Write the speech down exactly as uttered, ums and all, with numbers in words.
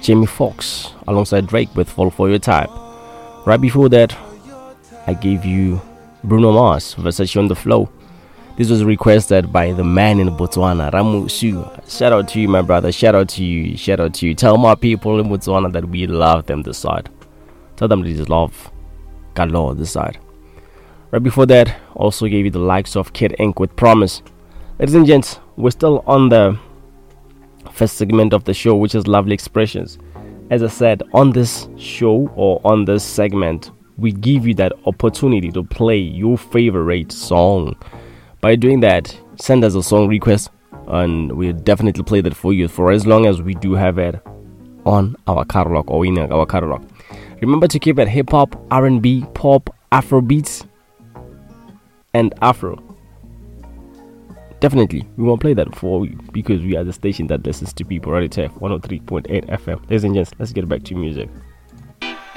Jamie Foxx alongside Drake with Fall For Your Type. Right before that, I gave you Bruno Mars, Versace on the Flow. This was requested by the man in Botswana, Ramu Su. Shout out to you, my brother. Shout out to you. Shout out to you. Tell my people in Botswana that we love them this side. Tell them they just love Galo this side. Right before that, also gave you the likes of Kid Ink with Promise. Ladies and gents, we're still on the first segment of the show, which is Lovely Expressions. As I said, on this show or on this segment, we give you that opportunity to play your favorite song. By doing that, send us a song request and we'll definitely play that for you for as long as we do have it on our catalog or in our catalog. Remember to keep it hip-hop, R and B, pop, Afrobeats, and Afro. Definitely, we won't play that for you because we are the station that listens to people. Right, T F one oh three point eight F M. Ladies and gents, let's get back to music.